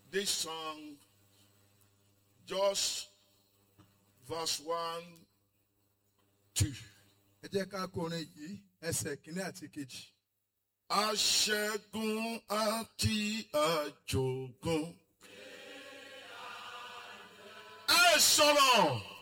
this song, just verse 1, 2. Ẹ jẹ́ ká kọrin yìí ẹsẹ̀ kìíní àti kejì. Aṣẹ́gun àti àjogún. Ẹ sọ̀rọ̀.